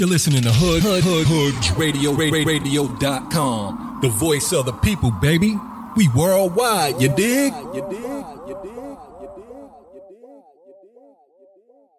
You're listening to Hood Radio.com. The voice of the people, baby. We worldwide, you dig?